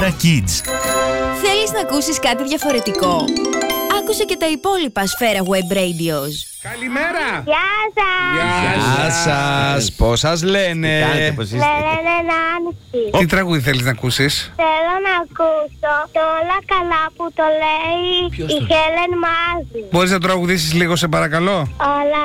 Kids. Θέλεις να ακούσεις κάτι διαφορετικό? Άκουσε και τα υπόλοιπα Σφαίρα Web Radios. Καλημέρα! Γεια σας! Γεια σας! Πώς σας λένε? Λένε Νάνση. Τι τραγούδι θέλεις να ακούσεις? Θέλω να ακούσω το όλα καλά που το λέει η Χέλεν Μάζη. Μπορείς να τραγουδήσεις λίγο σε παρακαλώ? Όλα